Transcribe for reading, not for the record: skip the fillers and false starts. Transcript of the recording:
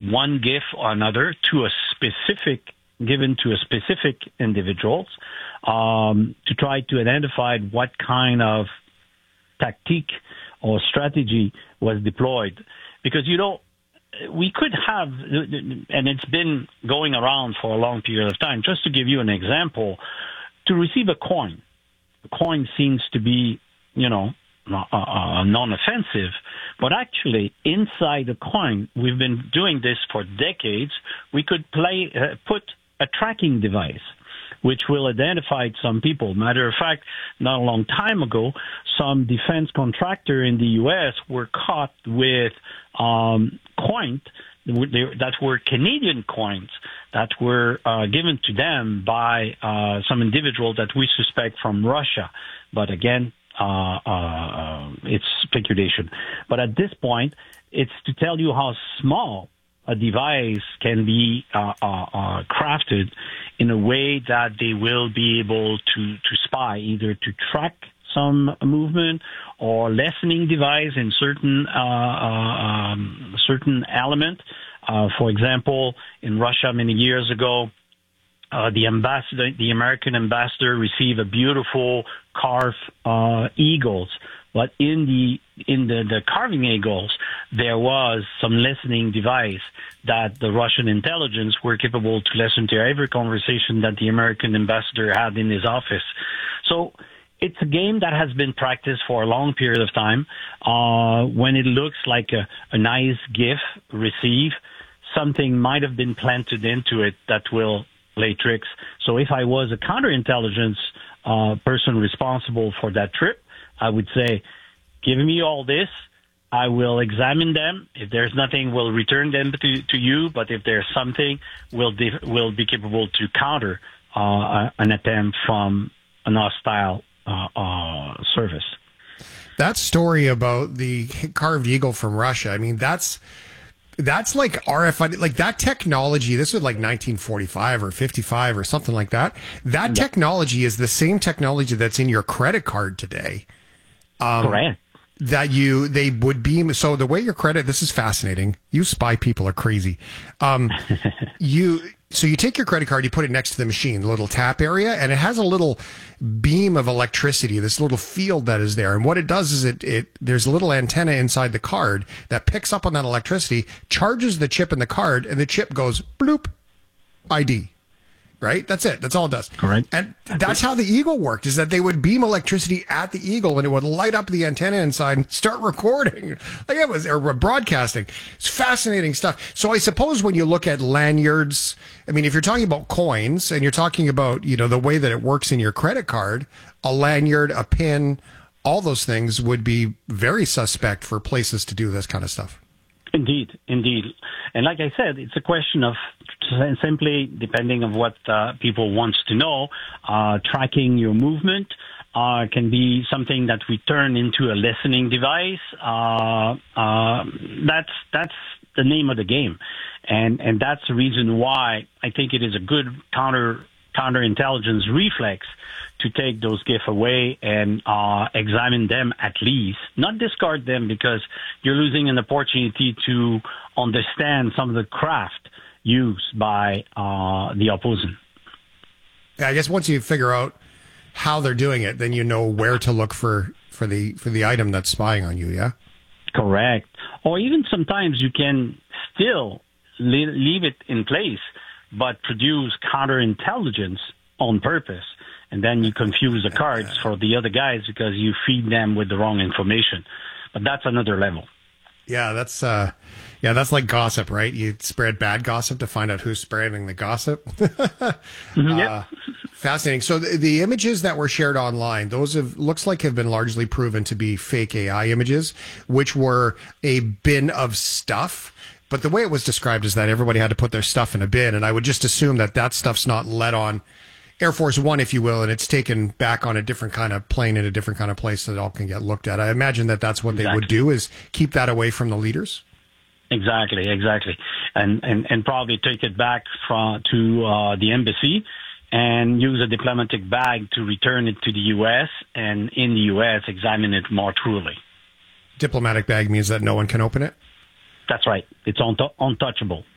one GIF or another to a specific given to a specific individuals to try to identify what kind of tactique or strategy was deployed. Because, we could have, and it's been going around for a long period of time, just to give you an example, to receive a coin. The coin seems to be, non-offensive, but actually inside the coin, we've been doing this for decades, we could put a tracking device which will identify some people. Matter of fact, not a long time ago, some defense contractor in the U.S. were caught with coins that were Canadian coins that were given to them by some individual that we suspect from Russia. But again, it's speculation. But at this point, it's to tell you how small a device can be crafted in a way that they will be able to spy, either to track some movement or lessening device in certain element. For example, in Russia many years ago, the American ambassador received a beautiful carved eagles. But in the carving eagles, there was some listening device that the Russian intelligence were capable to listen to every conversation that the American ambassador had in his office. So it's a game that has been practiced for a long period of time. When it looks like a nice GIF received, something might have been planted into it that will play tricks. So if I was a counterintelligence person responsible for that trip, I would say, give me all this. I will examine them. If there's nothing, we'll return them to you. But if there's something, we'll be capable to counter an attempt from an hostile service. That story about the carved eagle from Russia, I mean, that's like RFID, like that technology. This was like 1945 or 55 or something like that. That technology is the same technology that's in your credit card today. Correct. They would beam. So the way your credit, this is fascinating. You spy people are crazy. So you take your credit card, you put it next to the machine, the little tap area, and it has a little beam of electricity, this little field that is there. And what it does is there's a little antenna inside the card that picks up on that electricity, charges the chip in the card, and the chip goes bloop, ID. Right? That's it. That's all it does. Correct. And that's how the Eagle worked, is that they would beam electricity at the Eagle and it would light up the antenna inside and start recording. Or broadcasting. It's fascinating stuff. So I suppose when you look at lanyards, I mean, if you're talking about coins and you're talking about, the way that it works in your credit card, a lanyard, a pin, all those things would be very suspect for places to do this kind of stuff. Indeed. And like I said, it's a question of simply, depending on what people want to know, tracking your movement can be something that we turn into a listening device. That's the name of the game. And that's the reason why I think it is a good counterintelligence reflex to take those GIF away and examine them at least, not discard them, because you're losing an opportunity to understand some of the craft used by the opposing. Yeah, I guess once you figure out how they're doing it, then you know where to look for the item that's spying on you, yeah? Correct. Or even sometimes you can still leave it in place, but produce counterintelligence on purpose. And then you confuse the cards for the other guys because you feed them with the wrong information. But that's another level. Yeah, that's like gossip, right? You spread bad gossip to find out who's spreading the gossip. Yep. Fascinating. So the images that were shared online, those looks like have been largely proven to be fake AI images, which were a bin of stuff. But the way it was described is that everybody had to put their stuff in a bin, and I would just assume that stuff's not let on Air Force One, if you will, and it's taken back on a different kind of plane in a different kind of place so that it all can get looked at. I imagine that's what they would do, is keep that away from the leaders. Exactly. And probably take it back to the embassy and use a diplomatic bag to return it to the U.S. and in the U.S. examine it more truly. Diplomatic bag means that no one can open it? That's right. It's untouchable.